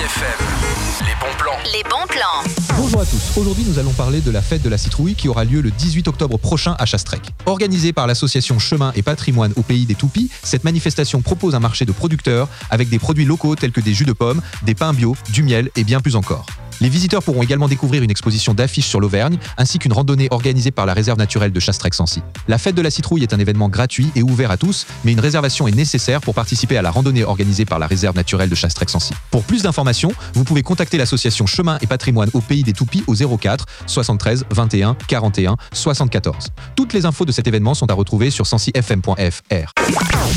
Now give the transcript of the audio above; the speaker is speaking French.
FM, les bons plans. Les bons plans. Bonjour à tous, aujourd'hui nous allons parler de la fête de la citrouille qui aura lieu le 18 octobre prochain à Chastrec. Organisée par l'association Chemin et Patrimoine au Pays des Toupies, cette manifestation propose un marché de producteurs avec des produits locaux tels que des jus de pommes, des pains bio, du miel et bien plus encore. Les visiteurs pourront également découvrir une exposition d'affiches sur l'Auvergne, ainsi qu'une randonnée organisée par la réserve naturelle de Chastrec-Sancy. La fête de la citrouille est un événement gratuit et ouvert à tous, mais une réservation est nécessaire pour participer à la randonnée organisée par la réserve naturelle de Chastrec-Sancy. Pour plus d'informations, vous pouvez contacter l'association Chemin et Patrimoine au Pays des Toupies au 04 73 21 41 74. Toutes les infos de cet événement sont à retrouver sur sancyfm.fr.